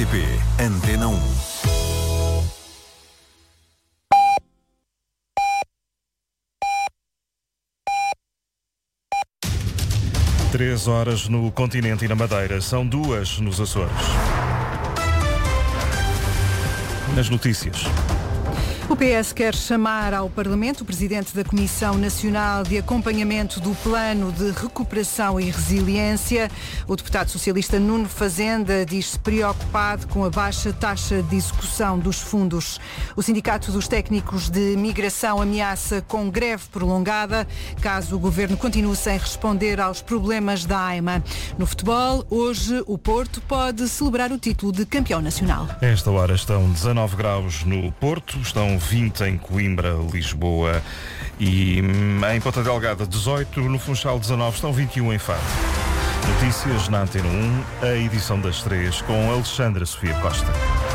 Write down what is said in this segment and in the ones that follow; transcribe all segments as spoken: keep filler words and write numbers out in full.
T P Antena um. Três horas no continente e na Madeira, são duas nos Açores. Nas notícias. O P S quer chamar ao Parlamento o Presidente da Comissão Nacional de Acompanhamento do Plano de Recuperação e Resiliência. O deputado socialista Nuno Fazenda diz-se preocupado com a baixa taxa de execução dos fundos. O Sindicato dos Técnicos de Migração ameaça com greve prolongada caso o Governo continue sem responder aos problemas da AIMA. No futebol, hoje o Porto pode celebrar o título de campeão nacional. A esta hora estão dezanove graus no Porto, estão vinte em Coimbra, Lisboa e em Ponta Delgada dezoito, no Funchal dezanove, estão vinte e um em Faro. Notícias na Antena um, a edição das três com Alexandra Sofia Costa.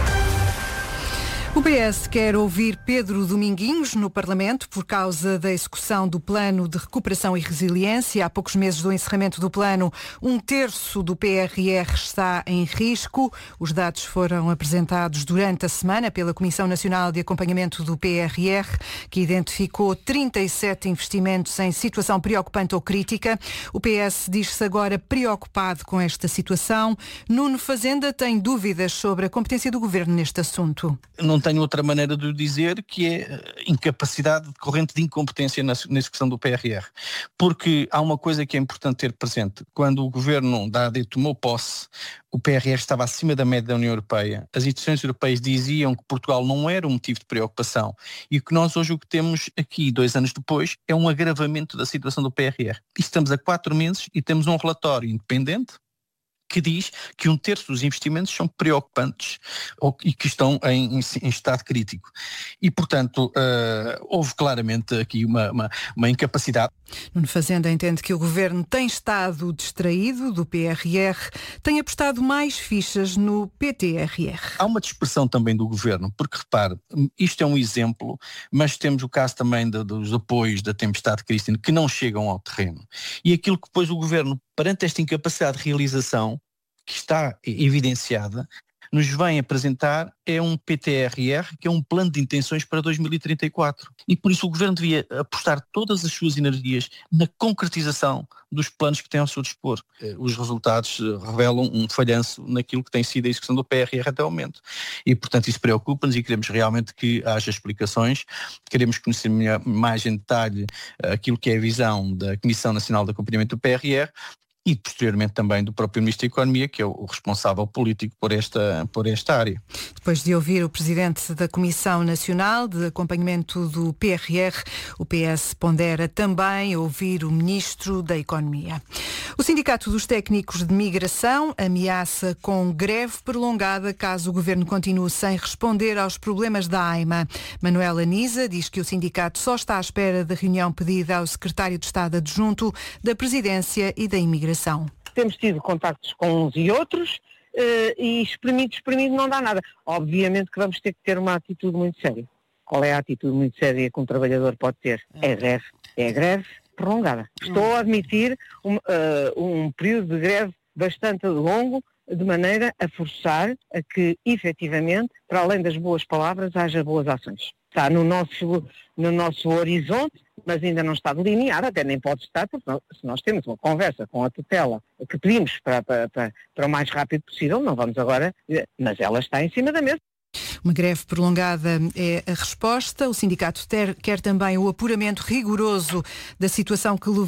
O P S quer ouvir Pedro Dominguinhos no Parlamento por causa da execução do Plano de Recuperação e Resiliência. Há poucos meses do encerramento do plano, um terço do P R R está em risco. Os dados foram apresentados durante a semana pela Comissão Nacional de Acompanhamento do P R R, que identificou trinta e sete investimentos em situação preocupante ou crítica. O P S diz-se agora preocupado com esta situação. Nuno Fazenda tem dúvidas sobre a competência do Governo neste assunto. Não tenho outra maneira de o dizer, que é incapacidade decorrente de incompetência na, na execução do P R R. Porque há uma coisa que é importante ter presente. Quando o Governo da A D tomou posse, o P R R estava acima da média da União Europeia. As instituições europeias diziam que Portugal não era um motivo de preocupação. E o que nós hoje o que temos aqui, dois anos depois, é um agravamento da situação do P R R. E estamos a quatro meses e temos um relatório independente que diz que um terço dos investimentos são preocupantes ou, e que estão em, em, em estado crítico. E, portanto, uh, houve claramente aqui uma, uma, uma incapacidade. Nuno Fazenda entende que o Governo tem estado distraído do P R R, tem apostado mais fichas no P T R R. Há uma dispersão também do Governo, porque, repare, isto é um exemplo, mas temos o caso também de, dos apoios da tempestade Christine que não chegam ao terreno. E aquilo que depois o Governo, perante esta incapacidade de realização, que está evidenciada, nos vem apresentar é um P T R R, que é um plano de intenções para dois mil e trinta e quatro. E por isso o Governo devia apostar todas as suas energias na concretização dos planos que tem ao seu dispor. Os resultados revelam um falhanço naquilo que tem sido a execução do P R R até o momento. E, portanto, isso preocupa-nos e queremos realmente que haja explicações. Queremos conhecer mais em detalhe aquilo que é a visão da Comissão Nacional de Acompanhamento do P R R, e posteriormente também do próprio Ministro da Economia, que é o responsável político por esta, por esta área. Depois de ouvir o Presidente da Comissão Nacional de Acompanhamento do P R R, o P S pondera também ouvir o Ministro da Economia. O Sindicato dos Técnicos de Migração ameaça com greve prolongada caso o Governo continue sem responder aos problemas da AIMA. Manuela Nisa diz que o sindicato só está à espera da reunião pedida ao Secretário de Estado Adjunto da Presidência e da Imigração. Temos tido contactos com uns e outros uh, e espremido, espremido não dá nada. Obviamente que vamos ter que ter uma atitude muito séria. Qual é a atitude muito séria que um trabalhador pode ter? É greve. É greve prolongada. Estou a admitir um, uh, um período de greve bastante longo, de maneira a forçar a que, efetivamente, para além das boas palavras, haja boas ações. Está no nosso, no nosso horizonte, mas ainda não está delineado, até nem pode estar, porque nós, se nós temos uma conversa com a tutela que pedimos para, para, para, para o mais rápido possível, não vamos agora, mas ela está em cima da mesa. Uma greve prolongada é a resposta. O sindicato ter, quer também o apuramento rigoroso da situação que levou